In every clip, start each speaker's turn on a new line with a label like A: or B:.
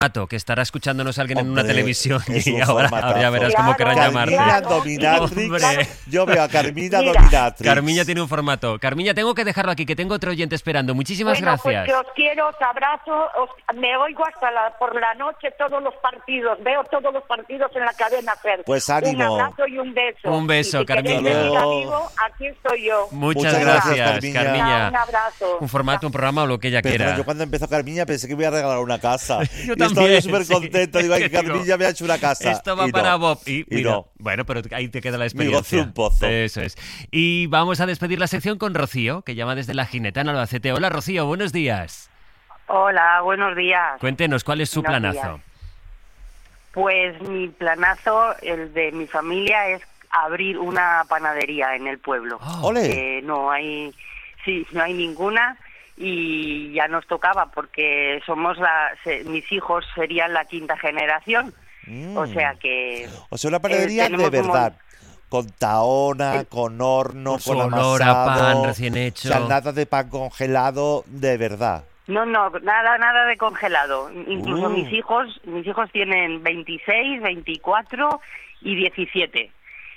A: que estará escuchándonos alguien en una
B: Hombre,
A: televisión
B: es
A: y
B: un
A: ahora
B: formatazo.
A: ya verás cómo querrán llamarte.
B: Carmina Dominatrix.
A: Hombre.
B: Yo veo a Carmina
C: Mira.
B: Dominatrix.
A: Carmiña tiene un formato. Carmiña, tengo que dejarlo aquí, que tengo otro oyente esperando. Muchísimas gracias.
C: Pues que os quiero, os abrazo, me oigo hasta por la noche todos los partidos, veo todos los partidos en la cadena SER.
B: Pues ánimo.
C: Un abrazo y un beso.
A: Un beso,
C: y si queréis
A: Carmiña.
C: venir, amigo, aquí estoy yo.
A: Muchas
B: Muchas
A: gracias,
B: gracias, Carmiña.
C: Un abrazo.
A: Un formato, un programa o lo que ella
B: Perdona,
A: quiera.
B: yo cuando empezó Carmiña pensé que me iba a regalar una casa.
A: Yo
B: y
A: también,
B: estaba yo súper
A: sí.
B: contento. Digo, ay, que
A: Digo,
B: Carmiña me ha hecho una casa.
A: Esto va
B: Y
A: para
B: no.
A: Bob. Y mira,
B: no.
A: bueno, pero ahí te queda la
B: Mi gozo
A: experiencia.
B: un pozo.
A: Eso es. Y vamos a despedir la sección con Rocío, que llama desde La Gineta en Albacete. Hola, Rocío, buenos días.
D: Hola, buenos días.
A: Cuéntenos, ¿cuál es su
D: Buenos
A: planazo?
D: días. Pues mi planazo, el de mi familia, es abrir una panadería en el pueblo.
B: ¡Ole!
D: No hay ninguna y ya nos tocaba porque mis hijos serían la quinta generación. O sea que...
B: O sea, una panadería de
D: tenemos
B: verdad. Con tahona, con horno,
A: Con su
B: con
A: olor a
B: amasado.
A: pan recién hecho.
B: O sea, nada de pan congelado, de verdad.
D: No, nada de congelado. Incluso
B: Uh.
D: mis hijos tienen 26, 24 y 17.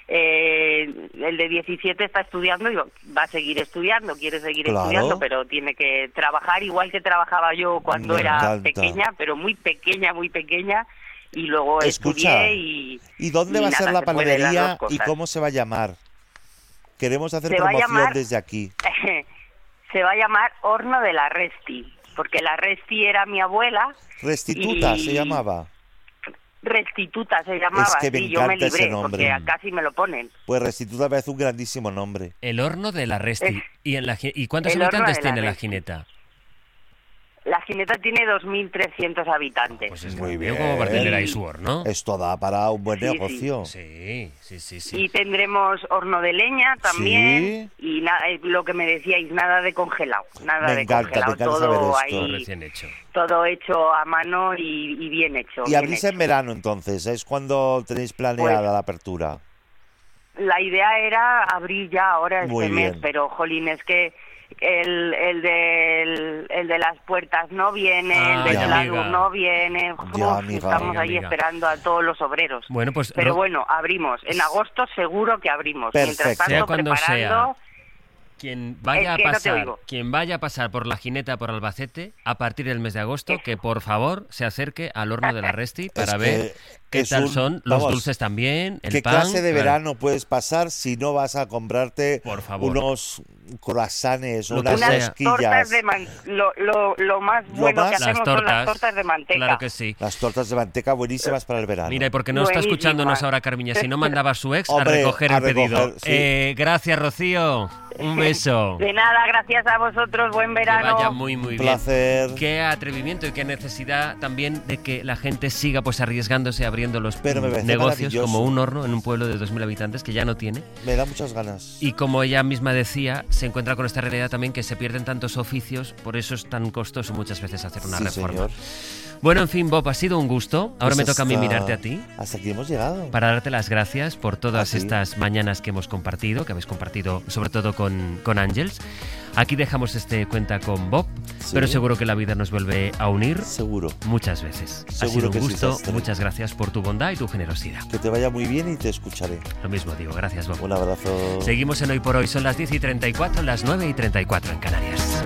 D: El de 17 está estudiando y va a seguir estudiando, quiere seguir
B: Claro.
D: estudiando, pero tiene que trabajar igual que trabajaba yo cuando
B: Me
D: era
B: encanta.
D: pequeña, pero muy pequeña, y luego
B: Escucha,
D: estudié
B: ¿y dónde va a ser
D: nada,
B: la
D: se puede, las
B: panadería
D: dos
B: y
D: cosas.
B: cómo se va a llamar? Queremos hacer
D: Se va a
B: promoción
D: llamar-
B: desde aquí.
D: Se va a llamar Horno de la Resti, porque la Resti era mi abuela.
B: Restituta
D: y-
B: se llamaba.
D: Restituta se llamaba,
B: Es que me
D: sí, yo me
B: encanta ese
D: libré,
B: nombre.
D: porque casi me lo ponen.
B: Pues Restituta me parece un grandísimo nombre.
A: El horno de la Resti.
D: Es-
A: ¿Y cuántos
D: el horno
A: habitantes
D: de la
A: tiene La
D: Resti.
A: Gineta?
D: La Gineta tiene 2.300 habitantes.
A: Pues es
B: Muy
A: muy
B: bien.
A: como para tener ahí su horno.
B: Esto da para un buen
D: Sí, sí.
B: negocio.
A: Sí.
D: Y tendremos horno de leña también. Y lo que me decíais, nada de congelado. Nada
B: Me
D: de
B: encanta
D: congelado.
B: saber
D: Todo
B: esto.
D: ahí,
A: Recién hecho.
D: todo hecho a mano y bien hecho.
B: Y
D: bien
B: abrís
D: hecho.
B: en verano entonces, es cuando tenéis planeada la apertura.
D: La idea era abrir ya ahora
B: Muy
D: este mes,
B: bien.
D: pero jolín, es que el de las puertas no viene, el
A: Ay,
D: del
A: amiga.
D: pladur no viene.
B: Ya,
D: Uf,
B: amiga.
D: estamos ahí
A: Amiga.
D: esperando a todos los obreros.
A: Bueno, pues
D: Pero bueno, abrimos. En agosto seguro que abrimos. Mientras
B: Perfecto.
A: Sea
D: tanto,
A: cuando
D: preparando...
A: quien vaya,
D: Es que no te oigo.
A: quien vaya a pasar por La Gineta, por Albacete, a partir del mes de agosto, que por favor se acerque al horno de la Resti para
B: Es
A: ver
B: que
A: qué
B: es
A: tal
B: un-
A: son los
B: vamos,
A: dulces también, el
B: ¿Qué
A: pan.
B: clase de
A: claro.
B: verano puedes pasar si no vas a comprarte
A: Por favor.
B: unos croissants o
A: Lo que
B: unas
A: sea.
D: Unas tortas
B: rosquillas?
D: de lo más bueno
B: más-
D: que
A: Las
D: hacemos son
A: tortas,
D: las tortas de manteca.
A: Claro que sí.
B: Las tortas de manteca buenísimas para el verano.
A: Mira, y porque no está
D: Buenísima.
A: escuchándonos ahora Carmiña, si no mandaba a su ex a
B: Hombre,
A: recoger
B: a
A: el pedido.
B: recoger, sí.
A: Gracias, Rocío. Un beso.
D: De nada, gracias a vosotros, buen
A: Que
D: verano.
A: vaya muy
B: Un
A: bien.
B: placer.
A: Qué atrevimiento y qué necesidad también de que la gente siga pues arriesgándose, abriendo los
B: Pero me parece
A: negocios
B: maravilloso.
A: como un horno en un pueblo de 2.000 habitantes que ya no tiene.
B: Me da muchas ganas.
A: Y como ella misma decía, se encuentra con esta realidad también que se pierden tantos oficios, por eso es tan costoso muchas veces hacer una
B: Sí,
A: reforma.
B: señor.
A: Bueno, en fin, Bob, ha sido un gusto. Ahora
B: Pues
A: me toca a mí
B: hasta-
A: mirarte a ti
B: Hasta aquí hemos llegado.
A: para darte las gracias por todas
B: ¿Ah, sí?
A: estas mañanas que hemos compartido, que habéis compartido sobre todo con Ángels. Aquí dejamos este cuenta con Bob,
B: Sí.
A: pero seguro que la vida nos vuelve a unir
B: Seguro.
A: muchas veces. Ha
B: Seguro
A: sido un
B: que sí,
A: gusto,
B: Sastre.
A: muchas gracias por tu bondad y tu generosidad.
B: Que te vaya muy bien y te escucharé.
A: Lo mismo digo, gracias Bob.
B: Un abrazo.
A: Seguimos en Hoy por Hoy, son las 10:34, las 9:34 en Canarias.